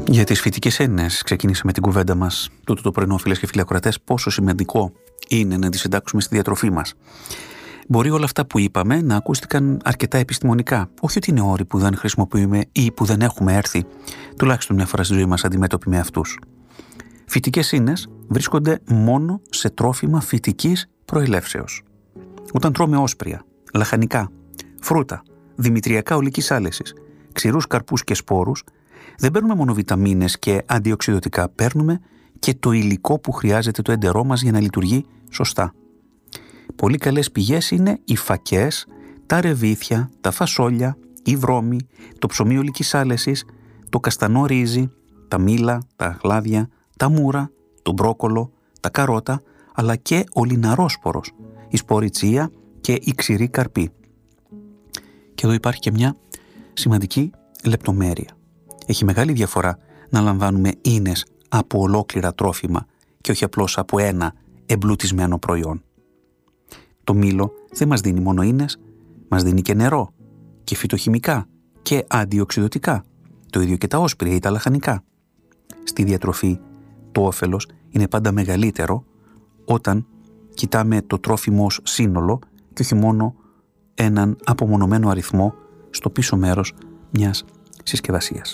Για τις φυτικές έννοιες ξεκινήσαμε την κουβέντα μας τούτο το πρωινό, φίλες και φίλοι ακροατές, πόσο σημαντικό είναι να τις εντάξουμε στη διατροφή μας. Μπορεί όλα αυτά που είπαμε να ακούστηκαν αρκετά επιστημονικά. Όχι ότι είναι όροι που δεν χρησιμοποιούμε ή που δεν έχουμε έρθει, τουλάχιστον μια φορά στη ζωή μας, αντιμέτωποι με αυτούς. Φυτικές ίνες βρίσκονται μόνο σε τρόφιμα φυτικής προελεύσεως. Όταν τρώμε όσπρια, λαχανικά, φρούτα, δημητριακά ολικής άλεσης, ξηρούς καρπούς και σπόρους, δεν παίρνουμε μόνο βιταμίνες και αντιοξυδοτικά, παίρνουμε και το υλικό που χρειάζεται το έντερό μας για να λειτουργεί σωστά. Πολύ καλές πηγές είναι οι φακές, τα ρεβίθια, τα φασόλια, η βρώμη, το ψωμί ολικής άλεσης, το καστανό ρύζι, τα μήλα, τα αχλάδια, τα μούρα, το μπρόκολο, τα καρότα, αλλά και ο λιναρόσπορος, η σπόριτσία και η ξηρή καρπή. Και εδώ υπάρχει και μια σημαντική λεπτομέρεια. Έχει μεγάλη διαφορά να λαμβάνουμε ίνες από ολόκληρα τρόφιμα και όχι απλώς από ένα εμπλουτισμένο προϊόν. Το μήλο δεν μας δίνει μόνο ίνες, μας δίνει και νερό και φυτοχημικά και αντιοξυδοτικά. Το ίδιο και τα όσπρια ή τα λαχανικά. Στη διατροφή το όφελος είναι πάντα μεγαλύτερο όταν κοιτάμε το τρόφιμο ως σύνολο και όχι μόνο έναν απομονωμένο αριθμό στο πίσω μέρος μιας συσκευασίας.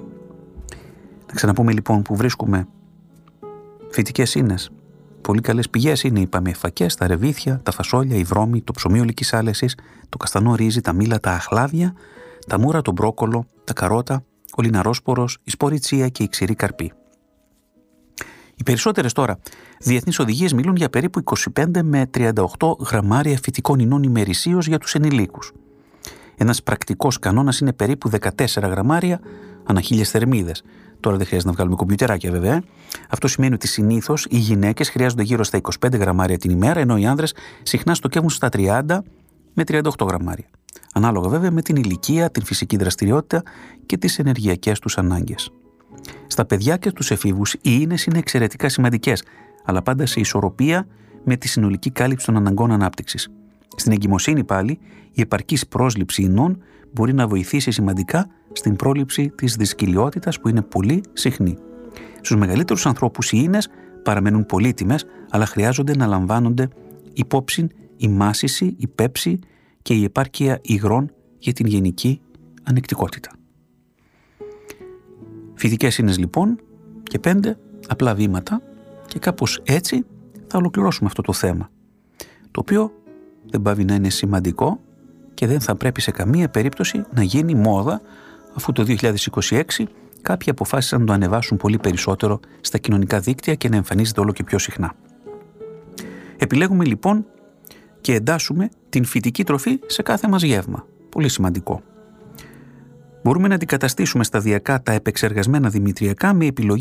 Να ξαναπούμε λοιπόν που βρίσκουμε φυτικές ίνες. Πολύ καλές πηγές είναι, είπαμε, οι φακές, τα ρεβίθια, τα φασόλια, η βρώμη, το ψωμί ολικής άλεσης, το καστανό ρύζι, τα μήλα, τα αχλάδια, τα μούρα, το μπρόκολο, τα καρότα, ο λιναρόσπορος, η σπόριτσία και η ξηρή καρπή. Οι περισσότερες τώρα διεθνείς οδηγίες μιλούν για περίπου 25 με 38 γραμμάρια φυτικών ινών ημερησίως για τους ενηλίκους. Ένας πρακτικός κανόνας είναι περίπου 14 γραμμάρια ανά 1000 θερμίδες. Τώρα δεν χρειάζεται να βγάλουμε κομπιουτεράκια βέβαια. Αυτό σημαίνει ότι συνήθως οι γυναίκες χρειάζονται γύρω στα 25 γραμμάρια την ημέρα, ενώ οι άνδρες συχνά στοκεύουν στα 30 με 38 γραμμάρια. Ανάλογα βέβαια με την ηλικία, την φυσική δραστηριότητα και τις ενεργειακές τους ανάγκες. Στα παιδιά και στους εφήβους οι ίνες είναι εξαιρετικά σημαντικές, αλλά πάντα σε ισορροπία με τη συνολική κάλυψη των αναγκών ανάπτυξης. Στην εγκυμοσύνη πάλι, η επαρκής πρόσληψη ινών μπορεί να βοηθήσει σημαντικά στην πρόληψη της δυσκολιότητας που είναι πολύ συχνή. Στους μεγαλύτερους ανθρώπους οι ίνες παραμένουν πολύτιμες, αλλά χρειάζονται να λαμβάνονται υπόψη η μάσηση, η πέψη και η επάρκεια υγρών για την γενική ανεκτικότητα. Φυτικές ίνες λοιπόν και 5 απλά βήματα και κάπως έτσι θα ολοκληρώσουμε αυτό το θέμα, το οποίο δεν πάβει να είναι σημαντικό και δεν θα πρέπει σε καμία περίπτωση να γίνει μόδα, αφού το 2026 κάποιοι αποφάσισαν να το ανεβάσουν πολύ περισσότερο στα κοινωνικά δίκτυα και να εμφανίζεται όλο και πιο συχνά. Επιλέγουμε λοιπόν και εντάσσουμε την φυτική τροφή σε κάθε μας γεύμα. Πολύ σημαντικό. Μπορούμε να αντικαταστήσουμε σταδιακά τα επεξεργασμένα δημητριακά με επιλογή